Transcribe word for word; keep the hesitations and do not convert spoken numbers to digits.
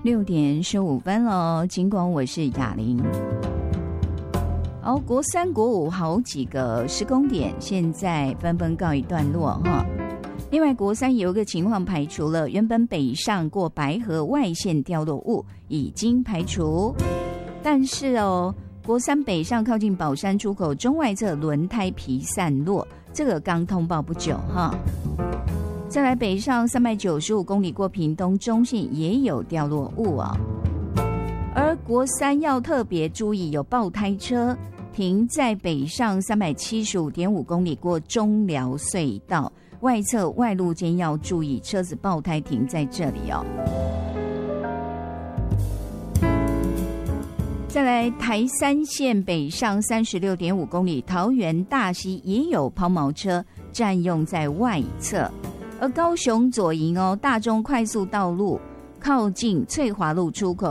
六点十五分了，尽管我是雅玲。哦，国三国五好几个施工点现在纷纷告一段落哈。另外国三有一个情况排除了，原本北上过白河外线掉落物已经排除，但是哦，国三北上靠近宝山出口中外侧轮胎皮散落，这个刚通报不久哈。再来北上三百九十五公里过屏东中线也有掉落物哦。而国三要特别注意，有爆胎车停在北上三百七十五点五公里过中寮隧道外侧外路间，要注意车子爆胎停在这里哦。再来台三线北上三十六点五公里桃园大溪也有抛锚车占用在外侧。而高雄左营哦，大中快速道路靠近翠华路出口